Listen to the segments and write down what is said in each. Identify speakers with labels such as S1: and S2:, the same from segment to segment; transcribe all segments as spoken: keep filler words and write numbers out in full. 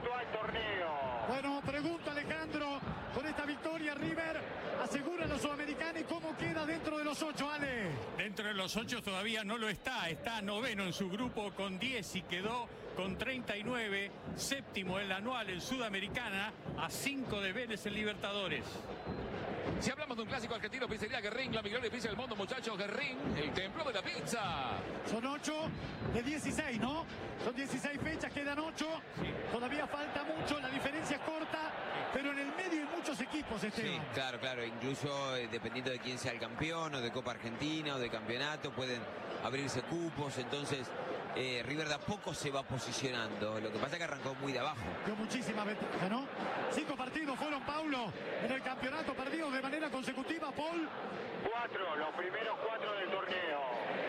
S1: actual torneo.
S2: Bueno, pregunta Alejandro, con esta victoria River asegura a los sudamericanos. ¿Cómo queda dentro de los ocho, Ale?
S3: Dentro de los ocho todavía no lo está, está noveno en su grupo con diez y quedó con treinta y nueve, séptimo en la anual en Sudamericana, a cinco de Vélez en Libertadores.
S4: Si hablamos de un clásico argentino, pizzería Guerrín, la mejor pizza del mundo, muchachos. Guerrín, el templo de la pizza.
S2: Son ocho de dieciséis, ¿no? Son dieciséis fechas, quedan ocho.
S3: Sí.
S2: Todavía falta mucho, la diferencia es corta, pero en el medio hay muchos equipos, Esteban.
S5: Sí, claro, claro. Incluso eh, dependiendo de quién sea el campeón, o de Copa Argentina, o de campeonato, pueden abrirse cupos. Entonces, eh, River de a poco se va posicionando. Lo que pasa es que arrancó muy de abajo.
S2: Dio muchísima ventaja, ¿no? Cinco partidos fueron, Paulo, en el campeonato, perdidos de manera consecutiva, Paul.
S1: Cuatro, los primeros cuatro del torneo.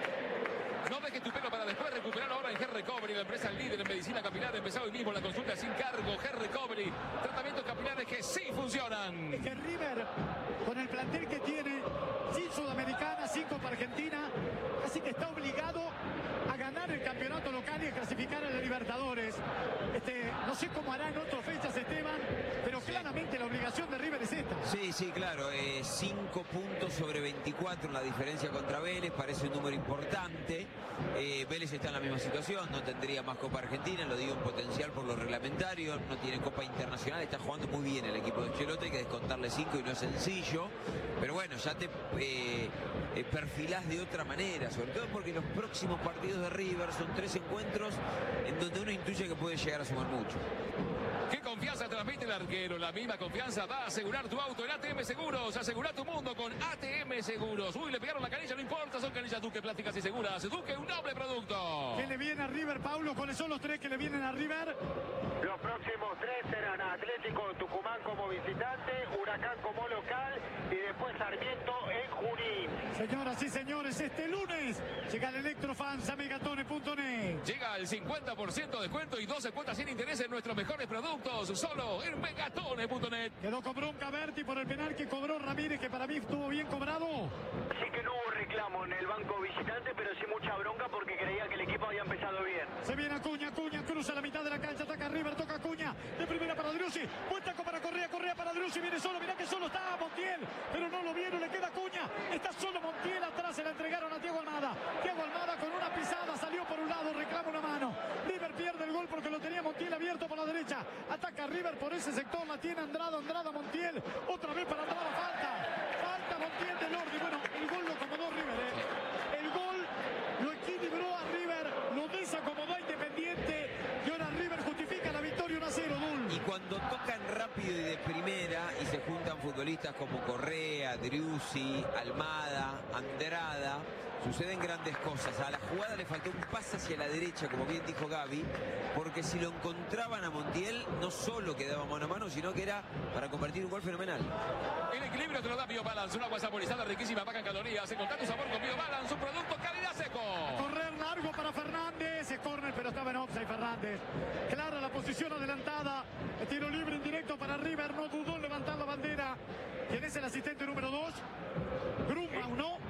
S4: No dejes tu pelo para después recuperarlo ahora en Hair Recovery, la empresa líder en medicina capilar. Empezó hoy mismo la consulta sin cargo. Hair Recovery, tratamientos capilares que sí funcionan.
S2: Es que River, con el plantel que tiene, sin Sudamericana, sin Copa Argentina, así que está obligado a ganar el campeonato local y a clasificar a la Libertadores. Este, no sé cómo harán otras fechas, Esteban, pero claramente la obligación de River es esta.
S5: Sí, sí, claro. Eh, cinco puntos sobre veinticuatro en la diferencia contra Vélez. Parece un número importante. Eh, Vélez está en la misma situación. No tendría más Copa Argentina. Lo digo en potencial por lo reglamentario. No tiene Copa Internacional. Está jugando muy bien el equipo de Ancelotti. Hay que descontarle cinco y no es sencillo. Pero bueno, ya te eh, eh, perfilás de otra manera. Sobre todo porque los próximos partidos de River son tres encuentros en donde uno intuye que puede llegar a sumar mucho.
S4: ¿Qué confianza transmite el arquero? La misma confianza da a asegurar tu auto en A T M Seguros. Asegura tu mundo con A T M Seguros. Uy, le pegaron la canilla, no importa. Son canillas Duque, plásticas y seguras. Duque, un noble producto.
S2: ¿Qué le viene a River, Paulo? ¿Cuáles son los tres que le vienen a River?
S1: Los próximos tres serán Atlético Tucumán como visitante, Huracán como local y después Sarmiento en Junín.
S2: Señoras y señores, este lunes llega el Electrofans a megatone punto net.
S4: Llega el cincuenta por ciento de descuento y doce cuotas sin interés en nuestros mejores productos. Solo en megatone punto net.
S2: Quedó con bronca Berti por el penal que cobró Ramírez, que para mí estuvo bien cobrado.
S1: Así que no hubo reclamo en el banco visitante, pero sí mucha bronca porque creía que el equipo había empezado bien.
S2: Se viene Acuña, Acuña cruza la mitad de la cancha, ataca River, toca Acuña, de primera para Driussi, buen taco para Correa, Correa para Driussi, viene solo, mirá que solo está Montiel, pero no lo vieron, le queda Acuña, está solo Montiel, atrás se la entregaron a Thiago Almada, Thiago Almada con una pisada, salió por un lado, reclama una mano, River pierde el gol porque lo tenía Montiel abierto por la derecha, ataca River por ese sector, la tiene Andrada, Andrada, Montiel, otra vez para Andrada, falta, falta Montiel de Lordi, bueno, el gol lo acomodó River, ¿eh? El gol lo equilibró a River, lo desacomodó a Independiente y ahora River justifica la victoria uno a cero, Dul.
S5: Y cuando tocan rápido y de primera y se juntan futbolistas como Correa, Driussi, Almada, Andrada, suceden grandes cosas. A la jugada le faltó un pase hacia la derecha, como bien dijo Gaby, porque si lo encontraban a Montiel, no solo quedaba mano a mano, sino que era para convertir un gol fenomenal.
S4: El equilibrio te lo da BioBalance, un agua saborizada riquísima, baja en calorías. Encontrar tu sabor con BioBalance, un producto calidad seco.
S2: Correr largo para Fernández, es córner, pero estaba en offside Fernández. Clara la posición adelantada, el tiro libre indirecto para River, no dudó en levantar la bandera. ¿Quién es el asistente número dos? Grumman, ¿no?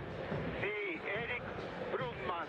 S1: Sí, Eric Brugman.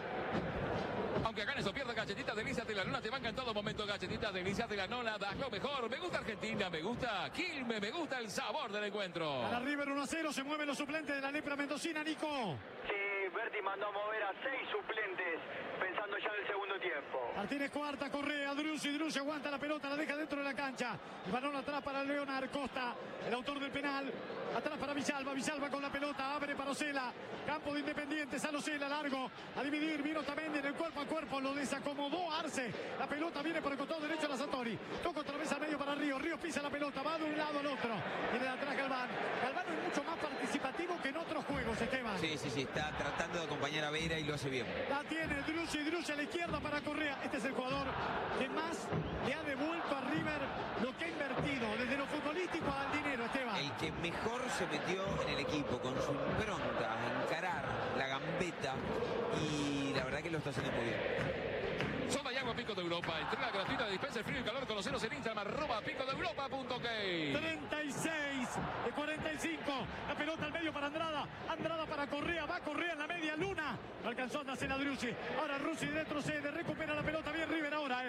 S4: Aunque ganes o pierdas, galletitas delicias de la Nona te banca en todo momento. Galletitas delicias de la Nona, das lo mejor. Me gusta Argentina, me gusta Quilmes, me gusta el sabor del encuentro.
S2: Para River uno a cero, se mueven los suplentes de la lepra mendocina, Nico.
S1: Sí, Berti mandó a mover a seis suplentes pensando ya en el segundo tiempo.
S2: Martínez cuarta, Correa, Driussi, Driussi aguanta la pelota, la deja dentro de la cancha. El balón atrás para Leonard Costa, el autor del penal. Atrás para Villalba, Villalba con la pelota, abre para Ocela. Campo de Independiente, sale Ocela, largo. A dividir, vino también en el cuerpo a cuerpo, lo desacomodó Arce. La pelota viene por el costado derecho a la Satori. Toca otra vez al medio para Río. Río pisa la pelota, va de un lado al otro. Viene de atrás Galván. Galván es mucho más participativo que en otros juegos, Esteban.
S5: Sí, sí, sí, está tratando de acompañar a Vera y lo hace bien.
S2: La tiene Driussi, Driussi a la izquierda para Correa. Este es el jugador que más le ha devuelto a River lo que ha invertido, desde lo futbolístico al dinero, Esteban.
S5: El que mejor se metió en el equipo con su impronta, encarar la gambeta, y la verdad que lo está haciendo muy bien.
S4: Soda y agua Pico de Europa. Entrega gratuita de dispensa de frío y calor. Conoceros en Instagram, arroba pico de europa punto ok.
S2: treinta y seis de cuarenta y cinco. La pelota al medio para Andrada. Andrada para Correa. Va Correa en la media luna. No alcanzó a hacer a Driussi. Ahora Driussi retrocede. Recupera la pelota bien River ahora.